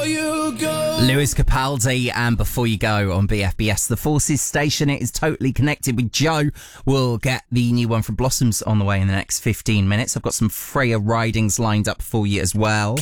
Before You Go. Lewis Capaldi and Before You Go on BFBS. The Forces station, it is totally connected with Joe. We'll get the new one from Blossoms on the way in the next 15 minutes. I've got some Freya Ridings lined up for you as well.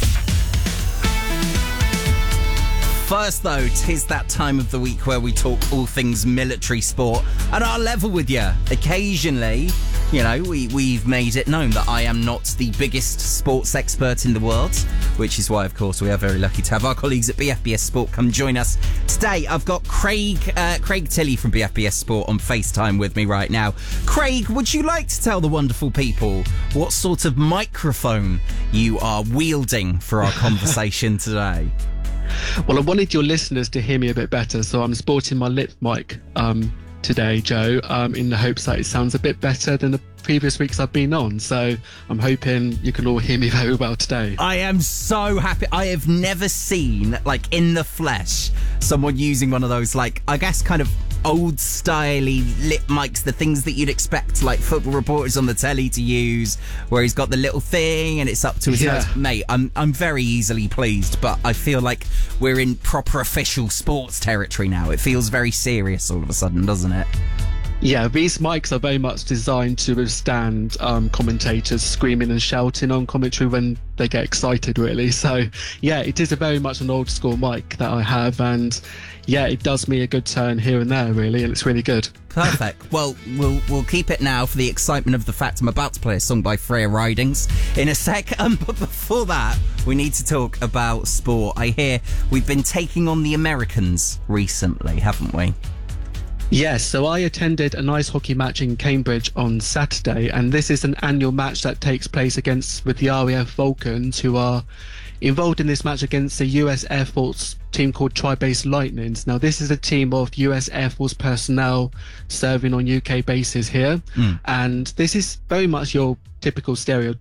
First, though, 'tis that time of the week where we talk all things military sport at our level with you. Occasionally, you know, we've made it known that I am not the biggest sports expert in the world, which is why, of course, we are very lucky to have our colleagues at BFBS Sport come join us. Today, I've got Craig Tilley from BFBS Sport on FaceTime with me right now. Craig, would you like to tell the wonderful people what sort of microphone you are wielding for our conversation today? Well, I wanted your listeners to hear me a bit better, so I'm sporting my lip mic today, Joe, in the hopes that it sounds a bit better than the previous weeks I've been on. So I'm hoping you can all hear me very well today. I am so happy. I have never seen, like, in the flesh, someone using one of those, like, I guess kind of old-styley lip mics, the things that you'd expect, like, football reporters on the telly to use, where he's got the little thing and it's up to his nose. Mate, I'm very easily pleased, but I feel like we're in proper official sports territory now. It feels very serious all of a sudden, doesn't it? Yeah, these mics are very much designed to withstand commentators screaming and shouting on commentary when they get excited, really. So, yeah, it is very much an old school mic that I have, and yeah, it does me a good turn here and there, really, and it's really good. Perfect. Well, we'll keep it now for the excitement of the fact I'm about to play a song by Freya Ridings in a sec. But before that, we need to talk about sport. I hear we've been taking on the Americans recently, haven't we? Yes, so I attended an ice hockey match in Cambridge on Saturday, and this is an annual match that takes place with the RAF Vulcans, who are involved in this match against the US Air Force team called Tri-Base Lightnings. Now, this is a team of US Air Force personnel serving on UK bases here, and this is very much your typical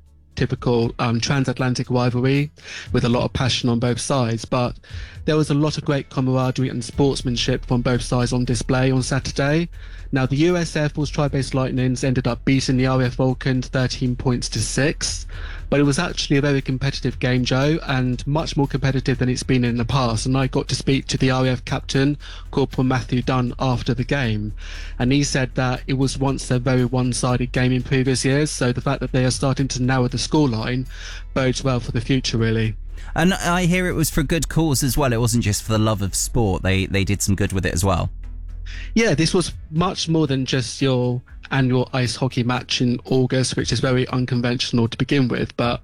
transatlantic rivalry with a lot of passion on both sides, but there was a lot of great camaraderie and sportsmanship from both sides on display on Saturday. Now, the US Air Force Tri-Base Lightnings ended up beating the RAF Vulcans 13 points to 6, but it was actually a very competitive game, Joe, and much more competitive than it's been in the past. And I got to speak to the RAF captain, Corporal Matthew Dunn, after the game, and he said that it was once a very one-sided game in previous years, so the fact that they are starting to narrow the scoreline bodes well for the future, really. And I hear it was for a good cause as well. It wasn't just for the love of sport. They did some good with it as well. Yeah, this was much more than just your annual ice hockey match in August, which is very unconventional to begin with. But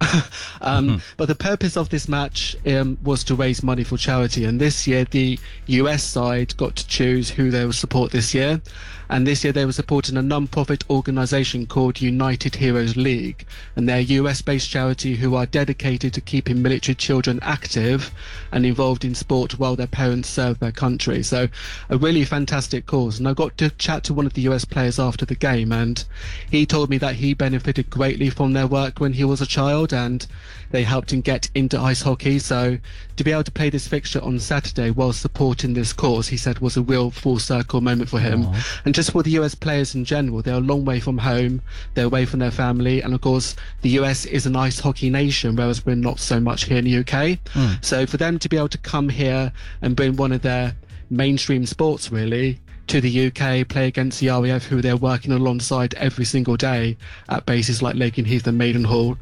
but the purpose of this match was to raise money for charity. And this year, the US side got to choose who they will support this year. And this year they were supporting a non-profit organisation called United Heroes League, and they're a US-based charity who are dedicated to keeping military children active and involved in sport while their parents serve their country. So a really fantastic cause. And I got to chat to one of the US players after the game, and he told me that he benefited greatly from their work when he was a child, and they helped him get into ice hockey. So to be able to play this fixture on Saturday while supporting this cause, he said, was a real full circle moment for him. And just for the US players in general, they're a long way from home, they're away from their family, and of course the US is an ice hockey nation, whereas we're not so much here in the UK. So for them to be able to come here and bring one of their mainstream sports really to the UK, play against the RAF, who they're working alongside every single day at bases like Lakenheath and Maidenhall,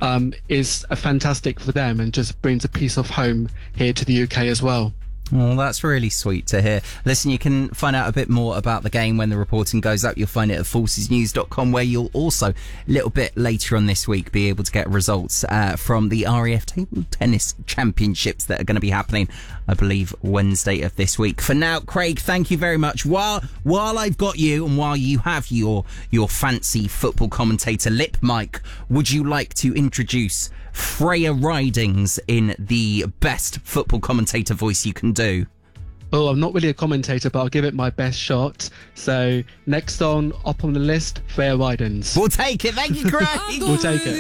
is fantastic for them and just brings a piece of home here to the UK as well. Oh, that's really sweet to hear. Listen, you can find out a bit more about the game when the reporting goes up. You'll find it at forcesnews.com, where you'll also, a little bit later on this week, be able to get results from the RAF Table Tennis Championships that are going to be happening, I believe, Wednesday of this week. For now, Craig, thank you very much. While I've got you, and while you have your fancy football commentator lip mic, would you like to introduce Freya Ridings in the best football commentator voice you can do? Oh, I'm not really a commentator, but I'll give it my best shot. So next up on the list, Freya Ridings. We'll take it. Thank you, Craig. We'll take it.